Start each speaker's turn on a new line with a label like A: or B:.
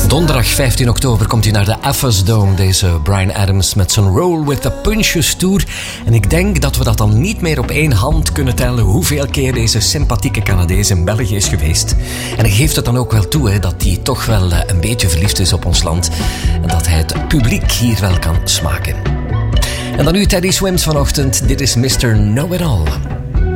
A: Donderdag 15 oktober komt hij naar de Avas Dome, deze Bryan Adams met zijn Roll with the Punches Tour. En ik denk dat we dat dan niet meer op één hand kunnen tellen hoeveel keer deze sympathieke Canadees in België is geweest. En hij geeft het dan ook wel toe dat hij toch wel een beetje verliefd is op ons land. En dat hij het publiek hier wel kan smaken. En dan nu Teddy Swims vanochtend. Dit is Mr. Know-It-All.